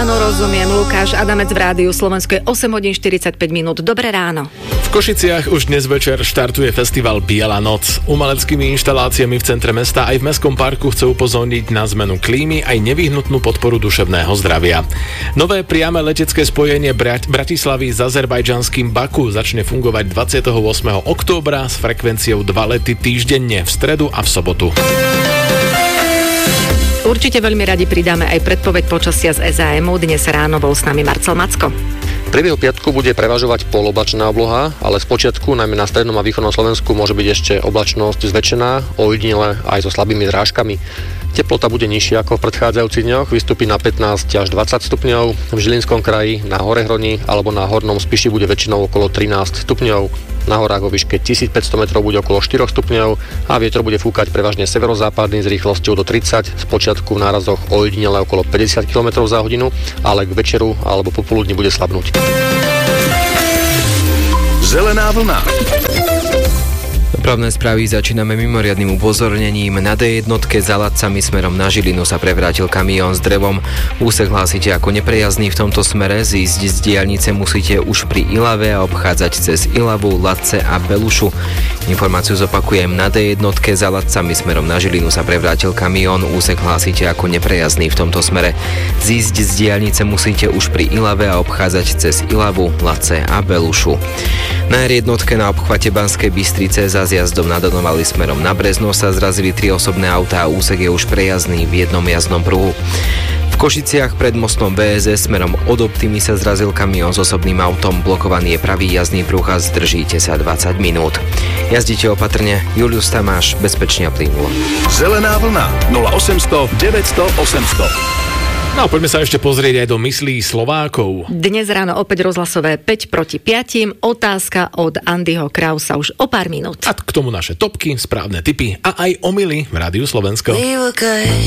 Áno, rozumiem. Lukáš Adamec v rádiu Slovensko je 8 hodín 45 minút. Dobré ráno. V Košiciach už dnes večer štartuje festival Biela noc. Umeleckými inštaláciami v centre mesta aj v mestskom parku chcú upozorniť na zmenu klímy aj nevyhnutnú podporu duševného zdravia. Nové priame letecké spojenie Bratislavy s azerbajdžanským Baku začne fungovať 28. októbra s frekvenciou 2 lety týždenne v stredu a v sobotu. Určite veľmi radi pridáme aj predpoveď počasia z SAMu. Dnes ráno bol s nami Marcel Macko. V priebehu piatku bude prevažovať poloblačná obloha, ale spočiatku najmä na strednom a východnom Slovensku môže byť ešte oblačnosť zväčšená, ojedinele aj so slabými zrážkami. Teplota bude nižšia ako v predchádzajúcich dňoch, vystúpi na 15 až 20 stupňov, v Žilinskom kraji, na Horehroni alebo na Hornom Spiši bude väčšinou okolo 13 stupňov. Na horách vo výške 1500 metrov bude okolo 4 stupňov a vietor bude fúkať prevažne severozápadný s rýchlosťou do 30, spočiatku v nárazoch ojedinele okolo 50 km za hodinu, ale k večeru alebo popoludní bude slabnúť. Zelená vlna. Dopravné správy začíname mimoriadnym upozornením. Na D1 za Ladcami smerom na Žilinu sa prevrátil kamión s drevom. Úsek hlásite ako neprejazdný v tomto smere. Zísť z diaľnice musíte už pri Ilave a obchádzať cez Ilavu, Ladce a Belušu. Informáciu zopakujem. Na D1 za Ladcami smerom na Žilinu sa prevrátil kamión. Úsek hlásite ako neprejazdný v tomto smere. Zísť z diaľnice musíte už pri Ilave a obchádzať cez Ilavu, Ladce a Belušu. Na R1 na obchvate Banskej Bystrice za zjazdom na Donovali smerom na Brezno sa zrazili 3 osobné autá a úsek je už prejazdný v jednom jazdnom pruhu. V Košiciach pred mostom BSS smerom od Optimy sa zrazil kamión s osobným autom, blokovaný je pravý jazdný pruh a zdržíte sa 20 minút. Jazdite opatrne, Julius Tamáš, bezpečne a plynulo. Zelená vlna 0800 900 800. No poďme sa ešte pozrieť aj do myslí Slovákov. Dnes ráno opäť rozhlasové 5 proti 5. Otázka od Andyho Krausa už o pár minút. A k tomu naše topky, správne tipy a aj omily v Rádiu Slovensko. We were good,